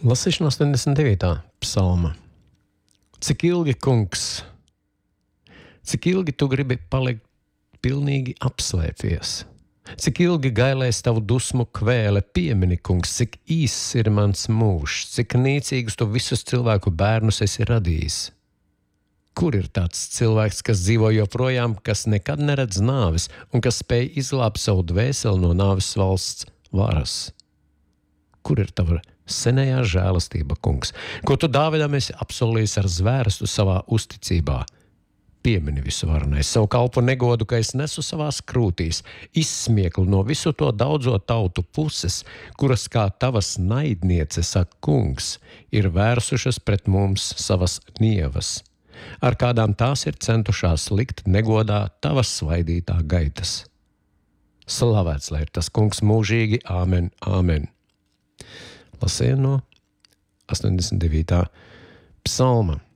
Lasīšana 89. psalma. Cik ilgi, kungs, cik ilgi tu gribi palikt pilnīgi apslēpies? Cik ilgi gailēs tavu dusmu kvēle? Piemini, kungs, cik īss ir mans mūžs, cik nīcīgus tu visus cilvēku bērnus esi radījis. Kur ir tāds cilvēks, kas dzīvo joprojām, kas nekad neredz nāves un kas spēj izglābt savu dvēseli no nāves valsts varas? Kur ir tava senējā žēlastība, kungs, ko tu Dāvidam esi apsolījis ar zvērstu savā uzticībā? Piemini visvarenais savu kalpu negodu, ka es nesu savās krūtīs, izsmieklu no visu to daudzo tautu puses, kuras kā tavas naidnieces, saka kungs, ir vērsušas pret mums savas nievas, ar kādām tās ir centušās likt negodā tavas svaidītā gaitas. Slavēts, lai ir tas kungs mūžīgi, āmen, āmen. Lasīju no 89. psalma.